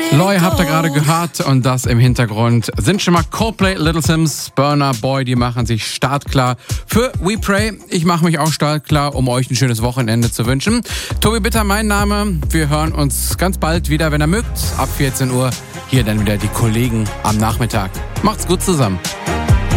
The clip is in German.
Loy habt ihr gerade gehört und das im Hintergrund sind schon mal Coldplay, Little Sims, Burna Boy, die machen sich startklar für We Pray. Ich mache mich auch startklar, um euch ein schönes Wochenende zu wünschen. Tobi Bitter, mein Name. Wir hören uns ganz bald wieder, wenn ihr mögt. Ab 14 Uhr hier dann wieder die Kollegen am Nachmittag. Macht's gut zusammen.